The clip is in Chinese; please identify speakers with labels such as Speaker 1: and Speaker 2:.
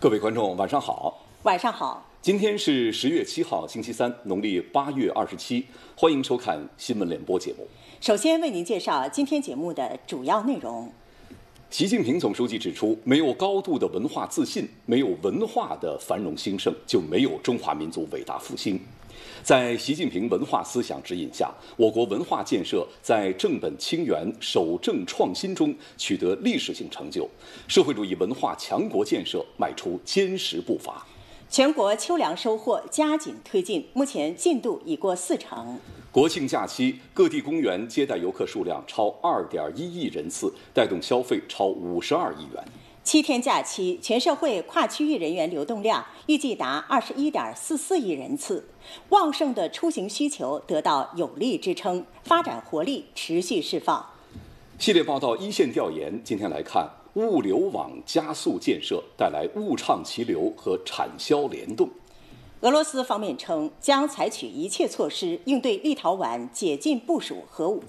Speaker 1: 各位观众，晚上好。
Speaker 2: 晚上好。
Speaker 1: 今天是10月7号，星期三，农历8月27。欢迎收看新闻联播节目。
Speaker 2: 首先为您介绍今天节目的主要内容。
Speaker 1: 习近平总书记指出，没有高度的文化自信，没有文化的繁荣兴盛，就没有中华民族伟大复兴。在习近平文化思想指引下，我国文化建设在正本清源、守正创新中取得历史性成就，社会主义文化强国建设迈出坚实步伐。
Speaker 2: 全国秋粮收获加紧推进，目前进度已过40%。
Speaker 1: 国庆假期，各地公园接待游客数量超2.1亿人次，带动消费超52亿元。
Speaker 2: 7天假期，全社会跨区域人员流动量预计达21.44亿人次，旺盛的出行需求得到有力支撑，发展活力持续释放。
Speaker 1: 系列报道一线调研，今天来看物流网加速建设，带来物畅其流和产销联动。
Speaker 2: 俄罗斯方面称将采取一切措施应对立陶宛解禁部署核武